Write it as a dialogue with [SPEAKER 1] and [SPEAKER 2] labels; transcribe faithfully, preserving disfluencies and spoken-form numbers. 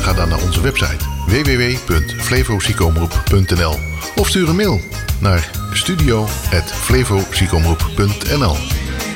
[SPEAKER 1] Ga dan naar onze website w w w punt flevoziekenomroep punt n l of stuur een mail naar studio apenstaartje flevoziekenomroep punt n l.